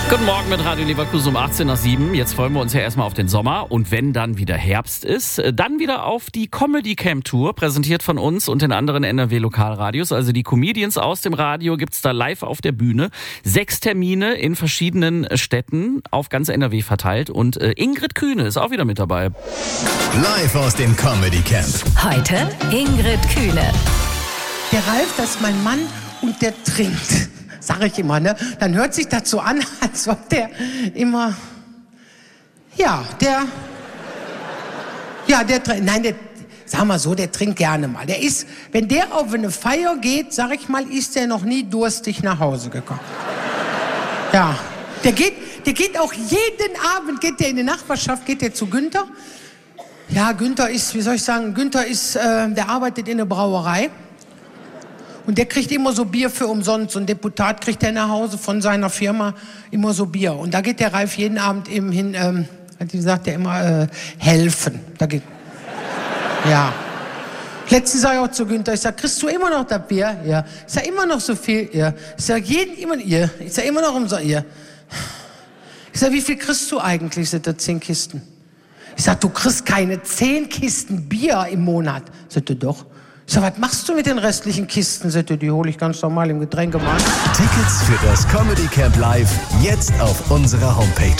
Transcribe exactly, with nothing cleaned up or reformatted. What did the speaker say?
Guten Morgen mit Radio Leverkusen um achtzehn nach sieben. Jetzt freuen wir uns ja erstmal auf den Sommer. Und wenn dann wieder Herbst ist, dann wieder auf die Comedy Camp Tour, präsentiert von uns und den anderen N R W-Lokalradios. Also die Comedians aus dem Radio gibt's da live auf der Bühne. Sechs Termine in verschiedenen Städten auf ganz N R W verteilt. Und äh, Ingrid Kühne ist auch wieder mit dabei. Live aus dem Comedy Camp. Heute Ingrid Kühne. Der Ralf, das ist mein Mann und der trinkt. Sag ich immer, ne? Dann hört sich das so an, als ob der immer, ja, der, ja, der trinkt, nein, der, sag mal so, der trinkt gerne mal. Der ist, wenn der auf eine Feier geht, sag ich mal, ist der noch nie durstig nach Hause gekommen. Ja, der geht, der geht auch jeden Abend, geht der in die Nachbarschaft, geht der zu Günther. Ja, Günther ist, wie soll ich sagen, Günther ist, äh, der arbeitet in der Brauerei. Und der kriegt immer so Bier für umsonst. So ein Deputat kriegt der nach Hause von seiner Firma immer so Bier. Und da geht der Ralf jeden Abend eben hin, ähm, wie sagt der immer, äh, helfen. Da geht, ja. Letztens sag ich auch zu Günther, ich sag, kriegst du immer noch das Bier? Ja. Ich sag, immer noch so viel? Ja. Ich sag, jeden immer, ja. Ich sag, immer noch umsonst? Ja. Ich sag, wie viel kriegst du eigentlich? Sind das zehn Kisten? Ich sag, du kriegst keine zehn Kisten Bier im Monat. Sagt er, doch. Ich sag, was machst du mit den restlichen Kisten? Sagt er, die hole ich ganz normal im Getränkemarkt. Tickets für das Comedy Camp Live jetzt auf unserer Homepage.